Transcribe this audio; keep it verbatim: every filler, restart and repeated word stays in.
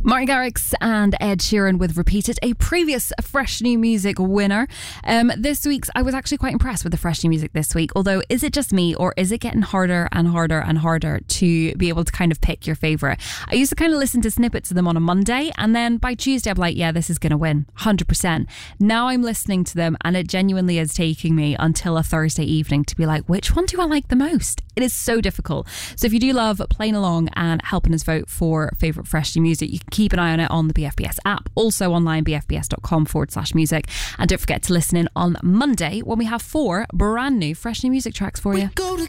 Martin Garrix and Ed Sheeran with Repeated, a previous Fresh New Music winner. Um, this week's, I was actually quite impressed with the Fresh New Music this week, although is it just me or is it getting harder and harder and harder to be able to kind of pick your favourite? I used to kind of listen to snippets of them on a Monday and then by Tuesday I'm like, yeah, this is going to win, one hundred percent. Now I'm listening to them and it genuinely is taking me until a Thursday evening to be like, which one do I like the most? It is so difficult. So if you do love playing along and helping us vote for favourite Fresh New Music, you can keep an eye on it on the B F B S app, also online bfbs.com forward slash music, and don't forget to listen in on Monday when we have four brand new Fresh New Music tracks for you.